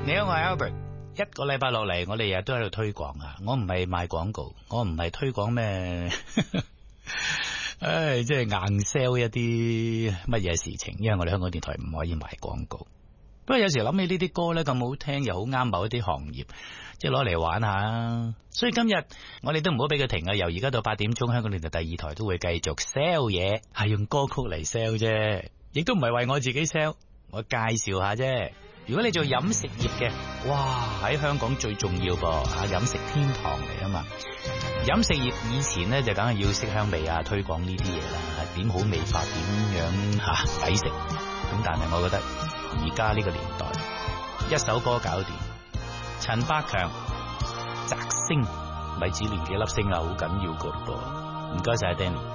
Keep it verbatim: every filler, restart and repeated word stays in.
你好，我係 Albert。一個禮拜落嚟，我哋日日都喺度推廣啊！我唔係賣廣告，我唔係推廣咩，唉，即係硬 sell 一啲乜嘢事情，因為我哋香港電台唔可以賣廣告。不過有時諗起呢啲歌咧咁好聽，又好啱某一啲行業，即係攞嚟玩下。所以今日我哋都唔好俾佢停啊！由而家到八點鐘，香港電台第二台都會繼續 sell 嘢，係用歌曲嚟 sell 啫，亦都唔係為我自己 sell，我介紹下啫。如果你做飲食業嘅，哇，喺香港最重要噃，啊，飲食天堂嚟啊嘛。飲食業以前咧就梗係要色香味啊，推廣呢啲嘢啦，點好味法，點樣吓抵食。咁但係我覺得而家呢個年代，一首歌搞掂。陳百強、摘星，咪指連幾粒星啊，好緊要噶噃。唔該晒 Danny。